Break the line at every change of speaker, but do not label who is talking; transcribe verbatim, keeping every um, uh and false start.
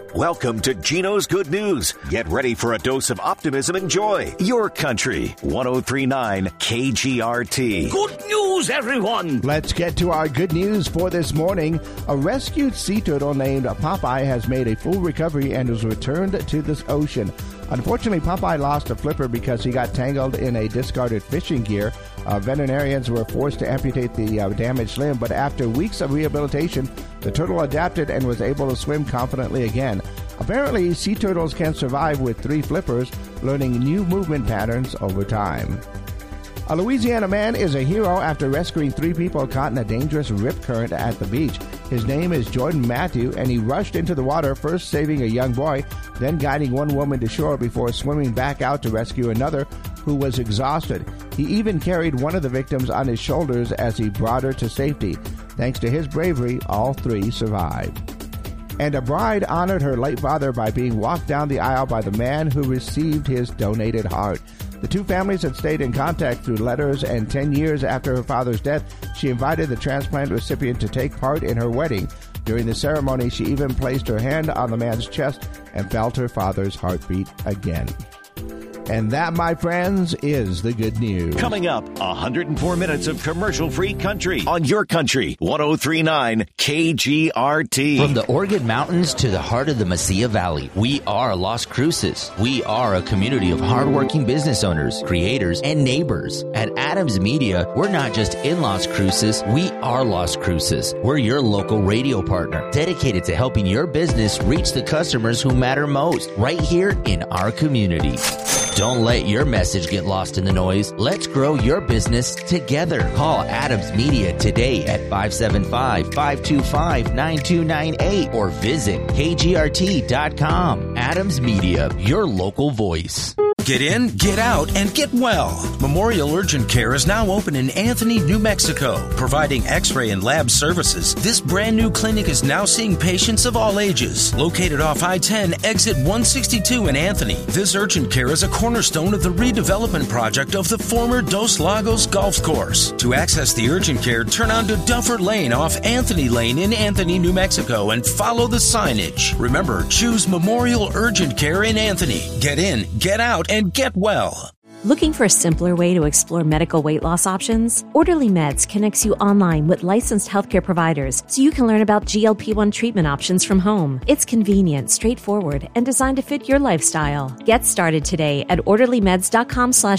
Welcome to Gino's Good News. Get ready for a dose of optimism and joy. Your country, one oh three point nine K G R T.
Good news, everyone.
Let's get to our good news for this morning. A rescued sea turtle named Popeye has made a full recovery and was returned to this ocean. Unfortunately, Popeye lost a flipper because he got tangled in a discarded fishing gear. Uh, veterinarians were forced to amputate the uh, damaged limb, but after weeks of rehabilitation, the turtle adapted and was able to swim confidently again. Apparently, sea turtles can survive with three flippers, learning new movement patterns over time. A Louisiana man is a hero after rescuing three people caught in a dangerous rip current at the beach. His name is Jordan Matthew, and he rushed into the water, first saving a young boy, then guiding one woman to shore before swimming back out to rescue another who was exhausted. He even carried one of the victims on his shoulders as he brought her to safety. Thanks to his bravery, all three survived. And a bride honored her late father by being walked down the aisle by the man who received his donated heart. The two families had stayed in contact through letters, and ten years after her father's death, she invited the transplant recipient to take part in her wedding. During the ceremony, she even placed her hand on the man's chest and felt her father's heartbeat again. And that, my friends, is the good news.
Coming up, one hundred four minutes of commercial-free country on your country, one oh three point nine K G R T.
From the Organ Mountains to the heart of the Mesilla Valley, we are Las Cruces. We are a community of hardworking business owners, creators, and neighbors. At Adams Media, we're not just in Las Cruces, we are Las Cruces. We're your local radio partner, dedicated to helping your business reach the customers who matter most, right here in our community. Don't let your message get lost in the noise. Let's grow your business together. Call Adams Media today at five seven five, five two five, nine two nine eight or visit K G R T dot com. Adams Media, your local voice.
Get in, get out, and get well. Memorial Urgent Care is now open in Anthony, New Mexico, providing x-ray and lab services. This brand new clinic is now seeing patients of all ages. Located off I ten, exit one sixty-two in Anthony, this urgent care is a cornerstone of the redevelopment project of the former Dos Lagos Golf Course. To access the urgent care, turn onto Duffer Lane off Anthony Lane in Anthony, New Mexico, and follow the signage. Remember, choose Memorial Urgent Care in Anthony. Get in, get out, and get well.
Looking for a simpler way to explore medical weight loss options? Orderly Meds connects you online with licensed healthcare providers so you can learn about G L P one treatment options from home. It's convenient, straightforward, and designed to fit your lifestyle. Get started today at orderly meds dot com slash